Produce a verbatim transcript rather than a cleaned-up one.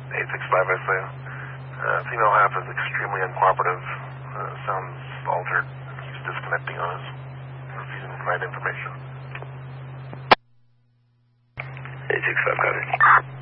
eight six five, I say. Uh, female half is extremely uncooperative. Uh, sounds altered. Keeps disconnecting on us. Refusing to provide information. eight six five, copy.